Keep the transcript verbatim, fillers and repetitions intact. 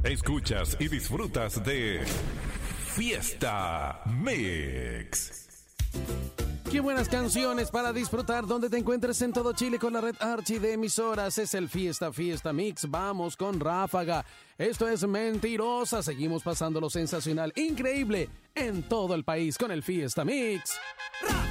Escuchas y disfrutas de Fiesta Mix. Qué buenas canciones para disfrutar donde te encuentres en todo Chile con la red Archie de emisoras. Es el Fiesta Fiesta Mix. Vamos con Ráfaga. Esto es Mentirosa. Seguimos pasando lo sensacional, increíble en todo el país con el Fiesta Mix. ¡Ráfaga!